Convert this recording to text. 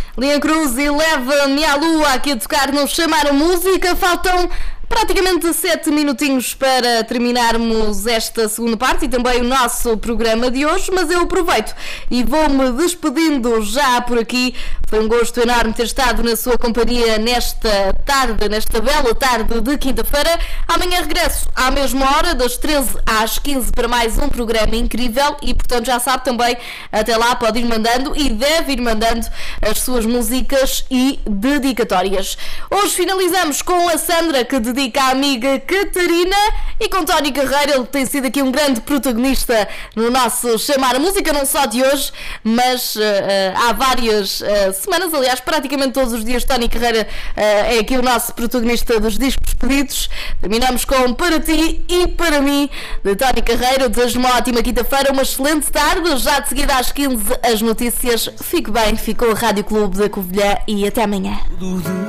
Linha Cruz e Leva-me à Lua aqui a tocar no Chamar a Música. Faltam praticamente 7 minutinhos para terminarmos esta segunda parte e também o nosso programa de hoje, mas eu aproveito e vou-me despedindo já por aqui. Foi um gosto enorme ter estado na sua companhia nesta tarde, nesta bela tarde de quinta-feira. Amanhã regresso à mesma hora, das 13 às 15, para mais um programa incrível e, portanto, já sabe também, até lá pode ir mandando e deve ir mandando as suas músicas e dedicatórias. Hoje finalizamos com a Sandra, que dedica à amiga Catarina, e com Tony Carreira, ele tem sido aqui um grande protagonista no nosso Chamar a Música, não só de hoje, mas há várias semanas, aliás, praticamente todos os dias Tony Carreira é aqui o nosso protagonista dos discos pedidos. Terminamos com Para Ti e Para Mim, de Tony Carreira. Eu desejo uma ótima quinta-feira, uma excelente tarde, já de seguida às 15 as notícias. Fique bem, ficou a Rádio Clube da Covilhã e até amanhã.